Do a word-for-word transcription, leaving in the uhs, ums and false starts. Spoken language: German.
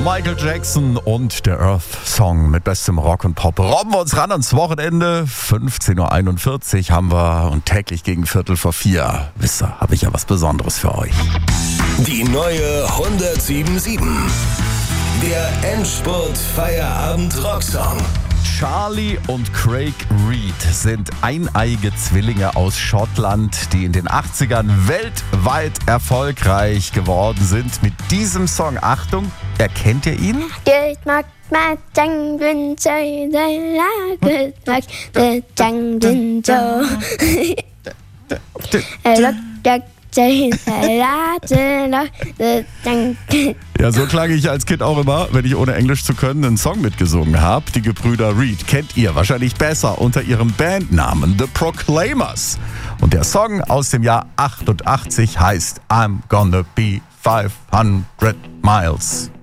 Michael Jackson und der Earth-Song mit bestem Rock und Pop. Robben wir uns ran ans Wochenende. fünfzehn Uhr einundvierzig haben wir und täglich gegen Viertel vor vier. Wisst ihr, habe ich ja was Besonderes für euch. Die neue hundertsieben Komma sieben. Der Endspurt-Feierabend-Rocksong. Charlie und Craig Reed sind eineige Zwillinge aus Schottland, die in den achtzigern weltweit erfolgreich geworden sind mit diesem Song. Achtung, erkennt ihr ihn? Ja, so klang ich als Kind auch immer, wenn ich ohne Englisch zu können einen Song mitgesungen habe. Die Gebrüder Reed kennt ihr wahrscheinlich besser unter ihrem Bandnamen The Proclaimers. Und der Song aus dem Jahr achtundachtzig heißt I'm Gonna Be five hundred Miles.